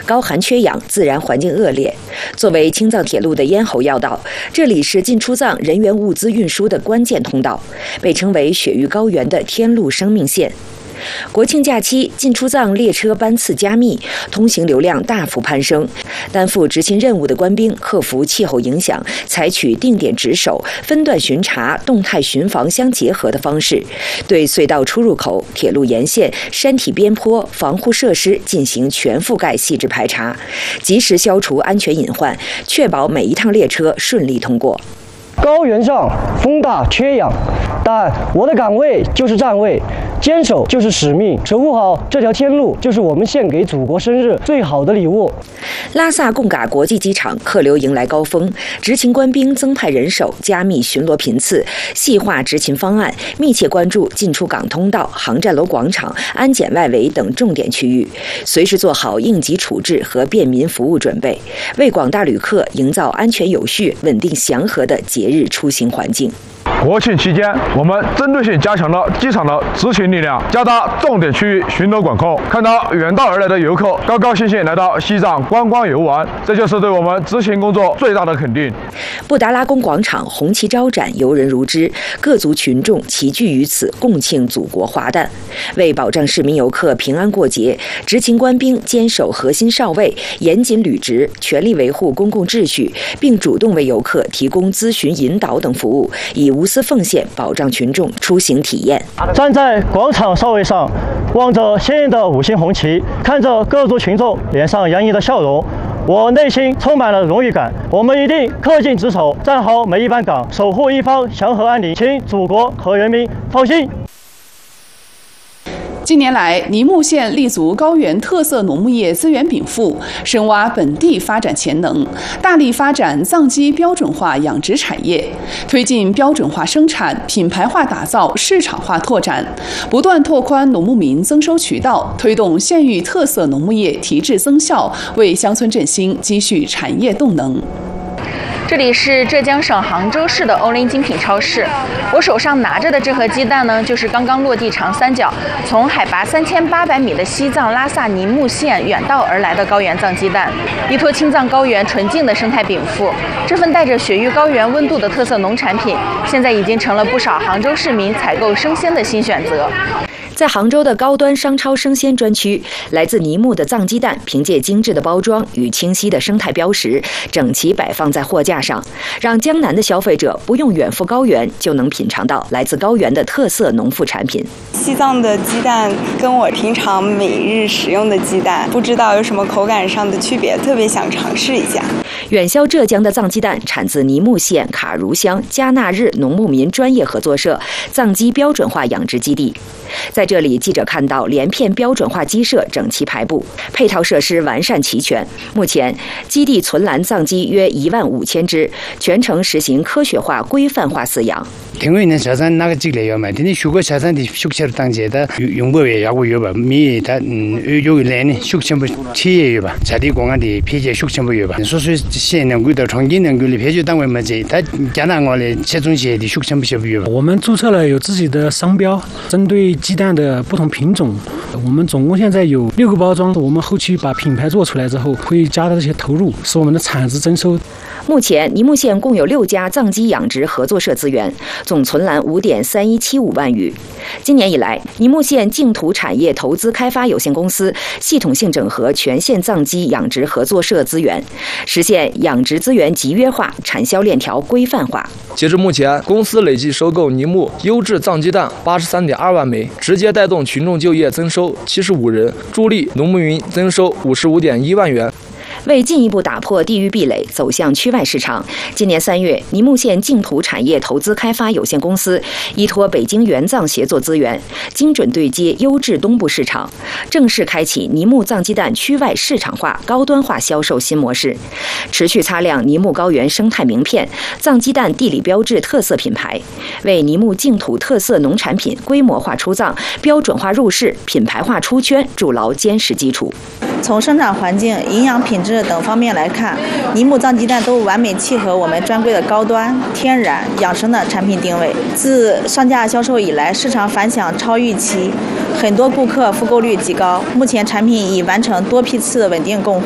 高寒缺氧，自然环境恶劣。作为青藏铁路的咽喉要道，这里是进出藏人员物资运输的关键通道，被称为雪域高原的天路生命线。国庆假期，进出藏列车班次加密，通行流量大幅攀升。担负执勤任务的官兵克服气候影响，采取定点值守、分段巡查、动态巡防相结合的方式，对隧道出入口、铁路沿线、山体边坡、防护设施进行全覆盖细致排查，及时消除安全隐患，确保每一趟列车顺利通过。 高原上风大缺氧，但我的岗位就是站位，坚守就是使命，守护好这条天路就是我们献给祖国生日最好的礼物。 拉萨贡嘎国际机场客流迎来高峰，执勤官兵增派人手，加密巡逻频次，细化执勤方案，密切关注进出港通道、航站楼广场、安检外围等重点区域，随时做好应急处置和便民服务准备，为广大旅客营造安全有序、稳定祥和的节日出行环境。 国庆期间，我们针对性加强了机场的执勤力量，加大重点区域巡逻管控。看到远道而来的游客高高兴兴来到西藏观光游玩，这就是对我们执勤工作最大的肯定。 布达拉宫广场红旗招展，游人如织，各族群众齐聚于此，共庆祖国华诞。为保障市民游客平安过节，执勤官兵坚守核心哨位，严谨履职，全力维护公共秩序，并主动为游客提供咨询引导等服务，以无私奉献保障群众出行体验。 站在广场哨位上，望着鲜艳的5星红旗，看着各族群众脸上洋溢的笑容，我内心充满了荣誉感。我们一定恪尽职守，站好每一班岗，守护一方祥和安宁，请祖国和人民放心。 近年来，尼木县立足高原特色农牧业资源禀赋，深挖本地发展潜能，大力发展藏鸡标准化养殖产业，推进标准化生产、品牌化打造、市场化拓展，不断拓宽农牧民增收渠道，推动县域特色农牧业提质增效，为乡村振兴积蓄产业动能。 这里是浙江省杭州市的欧林精品超市，我手上拿着的这盒鸡蛋呢，就是刚刚落地长三角，从海拔3800米的西藏拉萨尼木县远道而来的高原藏鸡蛋，依托青藏高原纯净的生态禀赋，这份带着雪域高原温度的特色农产品，现在已经成了不少杭州市民采购生鲜的新选择。 在杭州的高端商超生鲜专区，来自尼木的藏鸡蛋凭借精致的包装与清晰的生态标识，整齐摆放在货架上，让江南的消费者不用远赴高原就能品尝到来自高原的特色农副产品。 西藏的鸡蛋跟我平常每日使用的鸡蛋不知道有什么口感上的区别，特别想尝试一下。 远销浙江的藏鸡蛋产自尼木县卡如乡加纳日农牧民专业合作社藏鸡标准化养殖基地。在这里，记者看到连片标准化鸡舍整齐排布，配套设施完善齐全。目前，基地存栏藏鸡约15000只，全程实行科学化、规范化饲养。 天있는 자산 나가지래요. 근데 휴거 자산이 숙체로 당제다 용법에 야구 요바 미다 요일에는 숙체부 치예요 봐. 자리 공간이 피제 숙체부 요바. 소수 시에는 구도 총기는 그 폐주单位 맞지. 다加拿大的최종시에的 숙체부 요바. 我们注册了有自己的商标，针对鸡蛋的不同品种，我们总共现在有6个包装。我们后期把品牌做出来之后，会加大这些投入，使我们的产值增收。 目前，尼木县共有6家藏鸡养殖合作社资源，总存栏5.3175万余。今年以来，尼木县净土产业投资开发有限公司系统性整合全县藏鸡养殖合作社资源，实现养殖资源集约化、产销链条规范化。 截至目前，公司累计收购尼木优质藏鸡蛋83.2万枚，直接带动群众就业增收75人，助力农牧民增收55.1万元。 为进一步打破地域壁垒，走向区外市场，今年3月，尼木县净土产业投资开发有限公司依托北京援藏协作资源，精准对接优质东部市场，正式开启尼木藏鸡蛋区外市场化、高端化销售新模式，持续擦亮尼木高原生态名片、藏鸡蛋地理标志特色品牌，为尼木净土特色农产品规模化出藏、标准化入市、品牌化出圈筑牢坚实基础。 从生产环境、营养品质等方面来看，尼木藏鸡蛋都完美契合我们专柜的高端、天然、养生的产品定位。自上架销售以来，市场反响超预期，很多顾客复购率极高。目前产品已完成多批次稳定供货。